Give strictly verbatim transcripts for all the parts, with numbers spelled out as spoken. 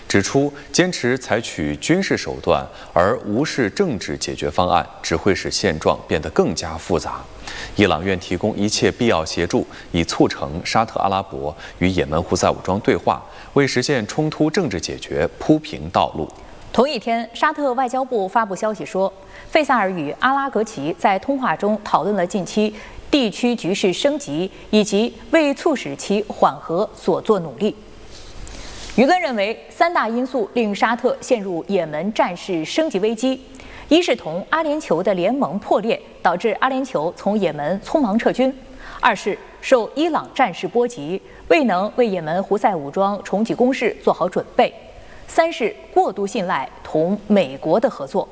指出坚持采取军事手段而无视政治解决方案，只会使现状变得更加复杂。伊朗愿提供一切必要协助，以促成沙特阿拉伯与也门胡塞武装对话，为实现冲突政治解决铺平道路。 同一天，沙特外交部发布消息说，费萨尔与阿拉格齐在通话中讨论了近期地区局势升级以及为促使其缓和所做努力。舆论认为，三大因素令沙特陷入也门战事升级危机：一是同阿联酋的联盟破裂，导致阿联酋从也门匆忙撤军；二是受伊朗战事波及，未能为也门胡塞武装重启攻势做好准备；三是过度信赖同美国的合作。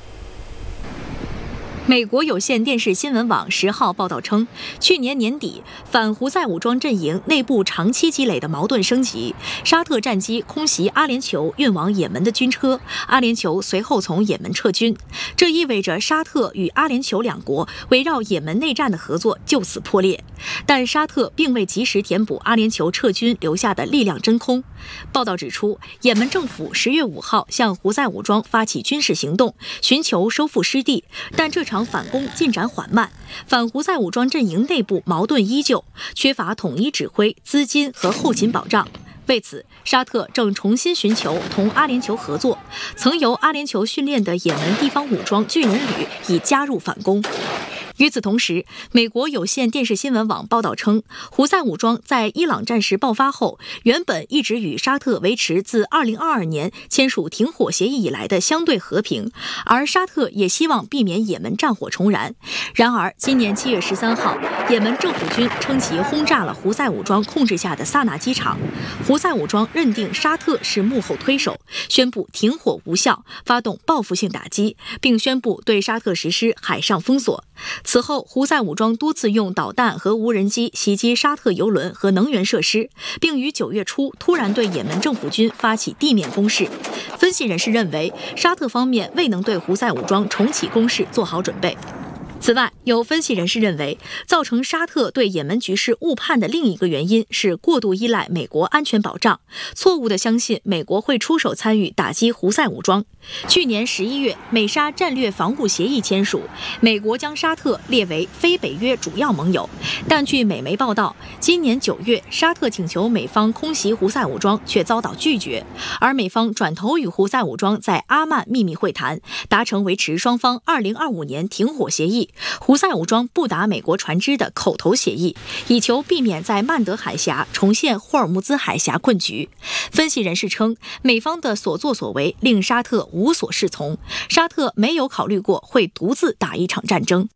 美国有线电视新闻网十号报道称，去年年底，反胡塞武装阵营内部长期积累的矛盾升级，沙特战机空袭阿联酋运往也门的军车，阿联酋随后从也门撤军。这意味着沙特与阿联酋两国围绕也门内战的合作就此破裂。但沙特并未及时填补阿联酋撤军留下的力量真空。报道指出，也门政府十月五号向胡塞武装发起军事行动，寻求收复失地，但这场反攻进展缓慢，反胡塞武装阵营内部矛盾依旧，缺乏统一指挥、资金和后勤保障。为此，沙特正重新寻求同阿联酋合作，曾由阿联酋训练的也门地方武装巨人旅已加入反攻。与此同时，美国有线电视新闻网报道称，胡塞武装在伊朗战事爆发后，原本一直与沙特维持自二零二二年签署停火协议以来的相对和平，而沙特也希望避免也门战火重燃。然而，今年七月十三号，也门政府军称其轰炸了胡塞武装控制下的萨那机场，胡塞武装认定沙特是幕后推手，宣布停火无效，发动报复性打击，并宣布对沙特实施海上封锁。此后，胡塞武装多次用导弹和无人机袭击沙特油轮和能源设施，并于九月初突然对也门政府军发起地面攻势。分析人士认为，沙特方面未能对胡塞武装重启攻势做好准备。此外，有分析人士认为，造成沙特对也门局势误判的另一个原因是过度依赖美国安全保障，错误地相信美国会出手参与打击胡塞武装。去年十一月，美沙战略防务协议签署，美国将沙特列为非北约主要盟友。但据美媒报道，今年九月，沙特请求美方空袭胡塞武装，却遭到拒绝，而美方转头与胡塞武装在阿曼秘密会谈，达成维持双方二零二五年停火协议，胡塞武装不打美国船只的口头协议，以求避免在曼德海峡重现霍尔木兹海峡困局。分析人士称，美方的所作所为令沙特无所适从，沙特没有考虑过会独自打一场战争。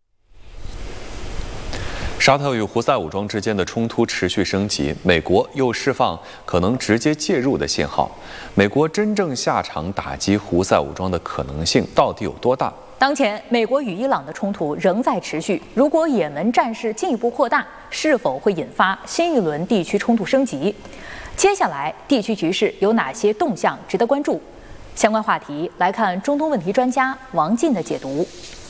沙特与胡塞武装之间的冲突持续升级，美国又释放可能直接介入的信号。美国真正下场打击胡塞武装的可能性到底有多大？ 当前，美国与伊朗的冲突仍在持续。如果也门战事进一步扩大，是否会引发新一轮地区冲突升级？接下来，地区局势有哪些动向值得关注？相关话题来看中东问题专家王进的解读。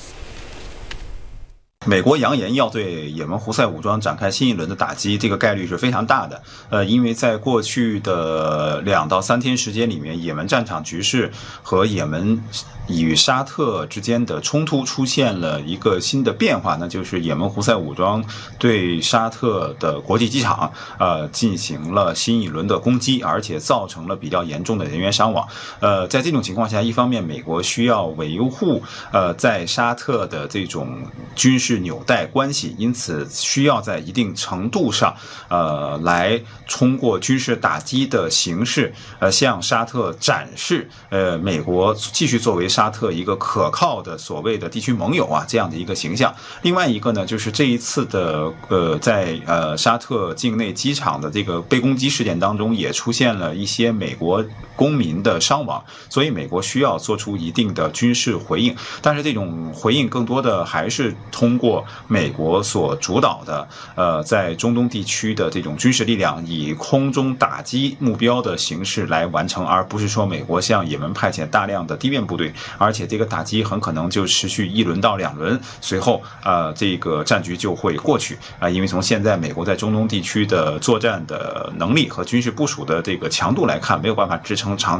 美国扬言要对也门胡塞武装展开新一轮的打击，这个概率是非常大的。呃，因为在过去的两到三天时间里面，也门战场局势和也门与沙特之间的冲突出现了一个新的变化，那就是也门胡塞武装对沙特的国际机场呃进行了新一轮的攻击，而且造成了比较严重的人员伤亡。呃，在这种情况下，一方面美国需要维护呃在沙特的这种军事纽带关系，因此需要在一定程度上呃来通过军事打击的形式呃向沙特展示呃美国继续作为沙特一个可靠的所谓的地区盟友啊这样的一个形象。另外一个呢，就是这一次的呃在呃沙特境内机场的这个被攻击事件当中，也出现了一些美国公民的伤亡，所以美国需要做出一定的军事回应。但是这种回应更多的还是通过美国所主导的呃在中东地区的这种军事力量，以空中打击目标的形式来完成，而不是说美国向也门派遣大量的地面部队，而且这个打击很可能就持续一轮到两轮，随后呃这个战局就会过去啊、呃，因为从现在美国在中东地区的作战的能力和军事部署的这个强度来看，没有办法支撑长